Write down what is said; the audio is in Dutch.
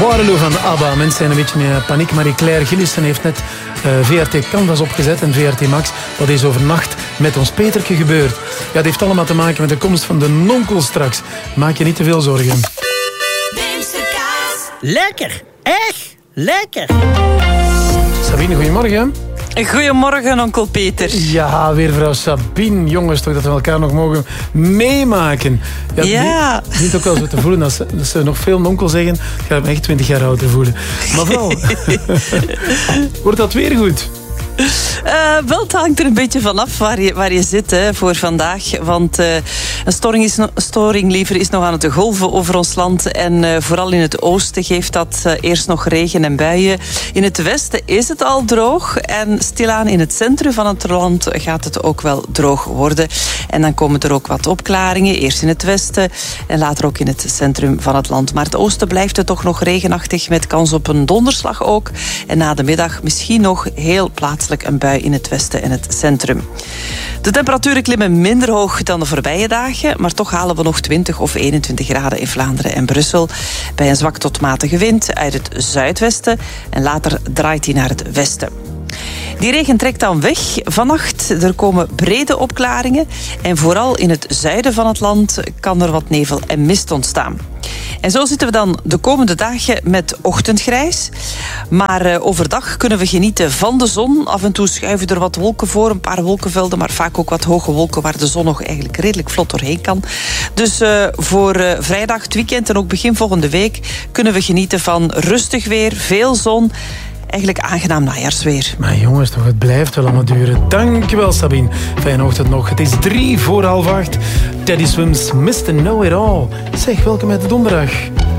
Waterloo van ABBA. Mensen zijn een beetje in paniek. Marie-Claire Gillissen heeft net VRT Canvas opgezet en VRT Max. Wat is overnacht met ons Peterke gebeurd? Ja, het heeft allemaal te maken met de komst van de nonkel straks. Maak je niet te veel zorgen. Lekker, echt lekker. Sabine, goedemorgen. Goedemorgen, onkel Peter. Ja, weer mevrouw Sabine. Jongens, toch dat we elkaar nog mogen meemaken. Ja. Het begint ook wel zo te voelen. Als ze nog veel nonkel zeggen, ga ik me echt 20 jaar ouder voelen. Maar vooral, wordt dat weer goed? Wel, het hangt er een beetje vanaf waar je zit hè, voor vandaag. Want een storing liever is nog aan het golven over ons land. En vooral in het oosten geeft dat eerst nog regen en buien. In het westen is het al droog. En stilaan in het centrum van het land gaat het ook wel droog worden. En dan komen er ook wat opklaringen. Eerst in het westen en later ook in het centrum van het land. Maar het oosten blijft het toch nog regenachtig met kans op een donderslag ook. En na de middag misschien nog heel plaatselijk een bui in het westen en het centrum. De temperaturen klimmen minder hoog dan de voorbije dagen, maar toch halen we nog 20 of 21 graden in Vlaanderen en Brussel. Bij een zwak tot matige wind uit het zuidwesten en later draait hij naar het westen. Die regen trekt dan weg vannacht. Er komen brede opklaringen en vooral in het zuiden van het land kan er wat nevel en mist ontstaan. En zo zitten we dan de komende dagen met ochtendgrijs. Maar overdag kunnen we genieten van de zon. Af en toe schuiven er wat wolken voor, een paar wolkenvelden, maar vaak ook wat hoge wolken waar de zon nog eigenlijk redelijk vlot doorheen kan. Dus voor vrijdag, het weekend en ook begin volgende week kunnen we genieten van rustig weer, veel zon. Eigenlijk aangenaam najaarsweer. Maar jongens, toch, het blijft wel allemaal duren. Dankjewel, Sabine. Fijne ochtend nog. Het is 7:45. Teddy Swims, Mr. Know It All. Zeg, welkom uit de donderdag.